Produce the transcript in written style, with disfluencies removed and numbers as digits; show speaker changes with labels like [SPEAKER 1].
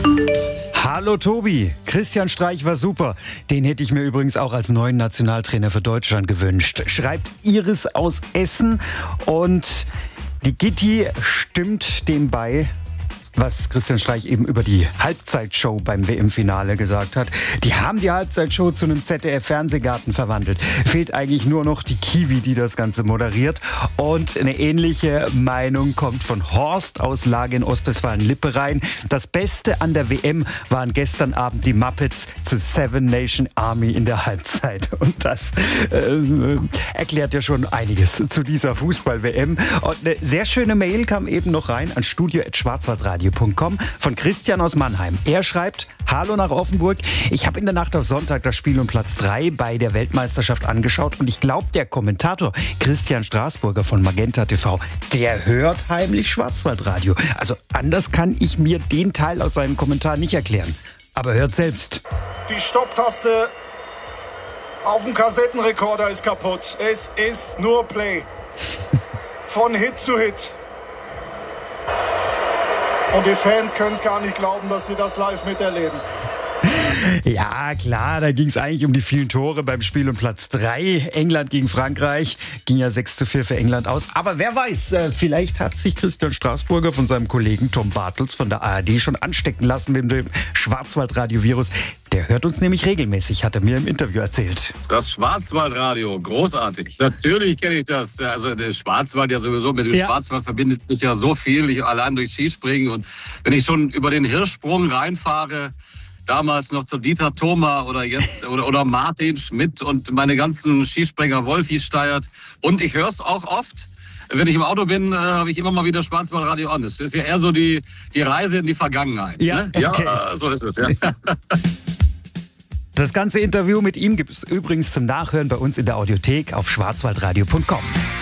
[SPEAKER 1] Hallo Tobi, Christian Streich war super. Den hätte ich mir übrigens auch als neuen Nationaltrainer für Deutschland gewünscht. Schreibt Iris aus Essen und die Gitti stimmt dem bei, was Christian Streich eben über die Halbzeitshow beim WM-Finale gesagt hat. Die haben die Halbzeitshow zu einem ZDF-Fernsehgarten verwandelt. Fehlt eigentlich nur noch die Kiwi, die das Ganze moderiert. Und eine ähnliche Meinung kommt von Horst aus Lage in Ostwestfalen-Lippe rein. Das Beste an der WM waren gestern Abend die Muppets zu Seven Nation Army in der Halbzeit. Und das erklärt ja schon einiges zu dieser Fußball-WM. Und eine sehr schöne Mail kam eben noch rein an studio@schwarzwaldradio.com von Christian aus Mannheim. Er schreibt: Hallo nach Offenburg. Ich habe in der Nacht auf Sonntag das Spiel um Platz 3 bei der Weltmeisterschaft angeschaut und ich glaube, der Kommentator Christian Straßburger von Magenta TV, der hört heimlich Schwarzwaldradio. Also anders kann ich mir den Teil aus seinem Kommentar nicht erklären. Aber hört selbst.
[SPEAKER 2] Die Stopptaste auf dem Kassettenrekorder ist kaputt. Es ist nur Play. Von Hit zu Hit. Und die Fans können es gar nicht glauben, dass sie das live miterleben.
[SPEAKER 1] Ja, klar, da ging es eigentlich um die vielen Tore beim Spiel um Platz 3. England gegen Frankreich. Ging ja 6:4 für England aus. Aber wer weiß, vielleicht hat sich Christian Straßburger von seinem Kollegen Tom Bartels von der ARD schon anstecken lassen mit dem Schwarzwaldradio-Virus. Der hört uns nämlich regelmäßig, hat er mir im Interview erzählt.
[SPEAKER 3] Das Schwarzwaldradio, großartig. Natürlich kenne ich das. Also der Schwarzwald ja sowieso, mit dem Schwarzwald verbindet mich ja so viel. Allein durch Skispringen. Und wenn ich schon über den Hirschsprung reinfahre, damals noch zu Dieter Thoma oder jetzt oder Martin Schmidt und meine ganzen Skispringer Wolfi Steiert. Und ich höre es auch oft. Wenn ich im Auto bin, habe ich immer mal wieder Schwarzwaldradio an. Das ist ja eher so die Reise in die Vergangenheit.
[SPEAKER 1] Ja,
[SPEAKER 3] ne?
[SPEAKER 1] okay.
[SPEAKER 3] Ja, so ist es, ja.
[SPEAKER 1] Das ganze Interview mit ihm gibt es übrigens zum Nachhören bei uns in der Audiothek auf schwarzwaldradio.com.